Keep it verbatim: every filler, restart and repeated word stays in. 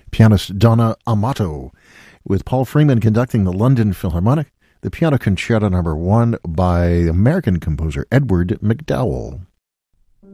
pianist Donna Amato, with Paul Freeman conducting the London Philharmonic, the Piano Concerto Number One by American composer Edward McDowell.